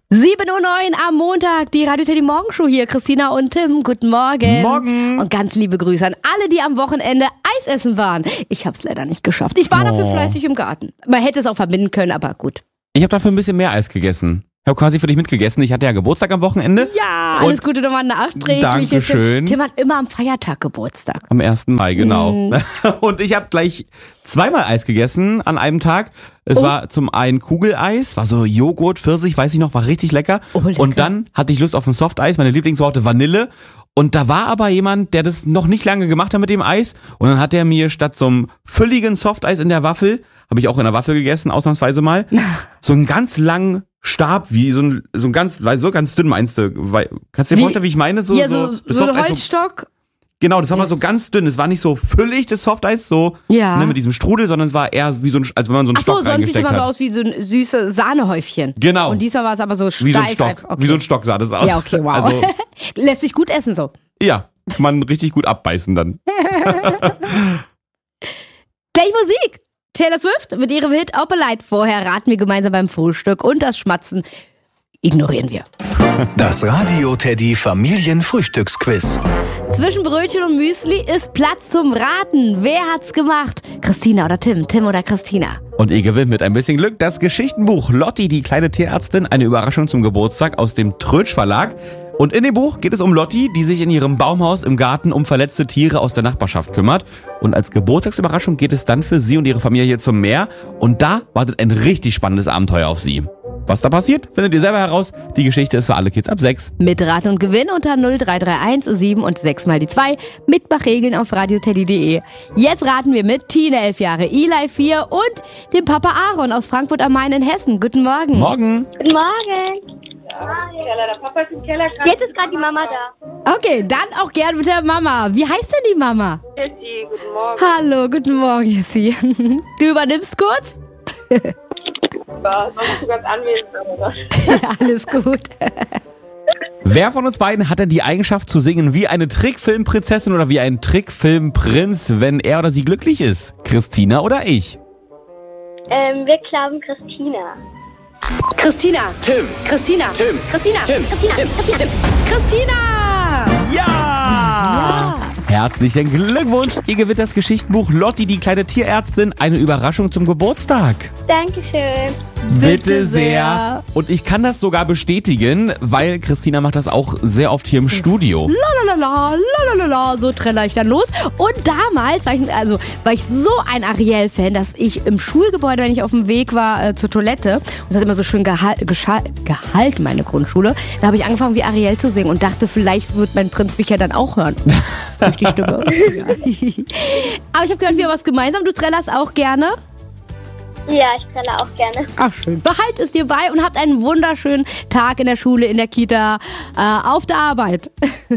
7:09 Uhr am Montag, die Radio Teddy Morgenshow hier. Christina und Tim, guten Morgen. Morgen. Und ganz liebe Grüße an alle, die am Wochenende Eis essen waren. Ich hab's leider nicht geschafft. Ich war dafür fleißig im Garten. Man hätte es auch verbinden können, aber gut. Ich habe dafür ein bisschen mehr Eis gegessen. Ich habe quasi für dich mitgegessen. Ich hatte ja Geburtstag am Wochenende. Ja, alles Gute nochmal nachträglich. Dankeschön. Tim hat immer am Feiertag Geburtstag. Am 1. Mai, genau. Und ich habe gleich zweimal Eis gegessen an einem Tag. Es war zum einen Kugeleis, war so Joghurt, Pfirsich, weiß ich noch, war richtig lecker. Lecker. Und dann hatte ich Lust auf ein Softeis, meine Lieblingssorte Vanille. Und da war aber jemand, der das noch nicht lange gemacht hat mit dem Eis. Und dann hat er mir statt so einem fülligen Softeis in der Waffel, habe ich auch in der Waffel gegessen, ausnahmsweise mal, so einen ganz langen Stab, wie so ein ganz, weil so ganz dünn meinst du. Kannst du dir vorstellen, wie ich meine? So ein Softeis, Holzstock. Genau, das war mal so ganz dünn. Es war nicht so füllig, das Softeis, so mit diesem Strudel, sondern es war eher wie so ein, als wenn man so einen Stock sonst sieht es immer reingesteckt so hat. aus wie so ein süßes Sahnehäufchen. Genau. Und diesmal war es aber so steif. Wie so ein Stock. Okay. Wie so ein Stock sah das aus. Ja, okay, wow. Also, Lässt sich gut essen so. ja, kann man richtig gut abbeißen dann. Gleich Musik. Taylor Swift mit ihrem Hit Opalite. Vorher raten wir gemeinsam beim Frühstück und das Schmatzen ignorieren wir. Das Radio Teddy Familienfrühstücksquiz. Zwischen Brötchen und Müsli ist Platz zum Raten. Wer hat's gemacht? Christina oder Tim? Tim oder Christina? Und ihr gewinnt mit ein bisschen Glück das Geschichtenbuch Lotti, die kleine Tierärztin, eine Überraschung zum Geburtstag aus dem Trötsch Verlag. Und in dem Buch geht es um Lotti, die sich in ihrem Baumhaus im Garten um verletzte Tiere aus der Nachbarschaft kümmert. Und als Geburtstagsüberraschung geht es dann für sie und ihre Familie zum Meer. Und da wartet ein richtig spannendes Abenteuer auf sie. Was da passiert, findet ihr selber heraus. Die Geschichte ist für alle Kids ab 6. Mit Raten und Gewinn unter 0331 7 und 6 mal die 2. Mitmachregeln auf radioteddy.de. Jetzt raten wir mit Tine 11 Jahre, Eli 4 und dem Papa Aaron aus Frankfurt am Main in Hessen. Guten Morgen. Morgen. Guten Morgen. Der Papa ist im Keller. Jetzt ist gerade die Mama da. Okay, dann auch gern mit der Mama. Wie heißt denn die Mama? Jessie, guten Morgen. Hallo, guten Morgen, Jessie. Du übernimmst kurz? Ja, sonst du ganz anwesend, aber Alles gut. Wer von uns beiden hat denn die Eigenschaft zu singen wie eine Trickfilmprinzessin oder wie ein Trickfilmprinz, wenn er oder sie glücklich ist? Christina oder ich? wir glauben Christina. Christina. Tim. Christina. Tim. Christina. Tim. Christina. Tim. Christina. Christina. Ja! Herzlichen Glückwunsch! Ihr gewinnt das Geschichtenbuch Lotti, die kleine Tierärztin, eine Überraschung zum Geburtstag. Dankeschön. Bitte sehr. Und ich kann das sogar bestätigen, weil Christina macht das auch sehr oft hier im Studio. Lalalala, so treller ich dann los. Und damals war ich so ein Ariel-Fan, dass ich im Schulgebäude, wenn ich auf dem Weg war zur Toilette, und das hat immer so schön gehalten, meine Grundschule, da habe ich angefangen wie Ariel zu singen und dachte, vielleicht wird mein Prinz mich ja dann auch hören. Durch die Stimme. Aber ich habe gehört, wir haben was gemeinsam. Du trällerst auch gerne? Ja, ich trelle auch gerne. Ach, schön. Behalt es dir bei und habt einen wunderschönen Tag in der Schule, in der Kita, auf der Arbeit.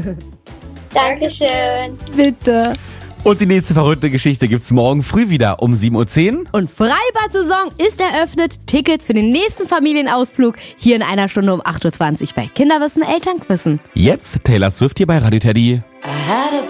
Dankeschön. Bitte. Und die nächste verrückte Geschichte gibt's morgen früh wieder um 7:10 Uhr. Und Freibad-Saison ist eröffnet. Tickets für den nächsten Familienausflug hier in einer Stunde um 8:20 Uhr bei Kinderwissen, Elternquissen. Jetzt Taylor Swift hier bei Radio Teddy. I had a